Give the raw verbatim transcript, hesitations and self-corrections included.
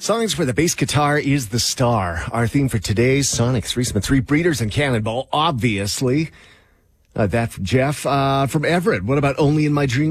Songs where the bass guitar is the star. Our theme for today's Sonic Threesome and Three Breeders and Cannonball, obviously. Uh, that from Jeff uh, from Everett. What about Only in My Dreams?